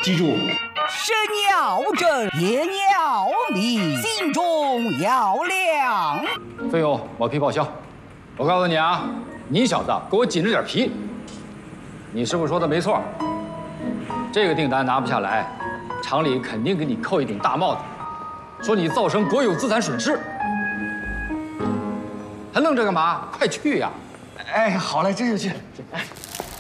记住， 身要正，言要明，心中要亮。 费用我可以报销。我告诉你啊，你小子给我紧着点皮。你师傅说的没错，这个订单拿不下来，厂里肯定给你扣一顶大帽子，说你造成国有资产损失。还愣着干嘛？快去呀！ 哎，好嘞，这就去。哎。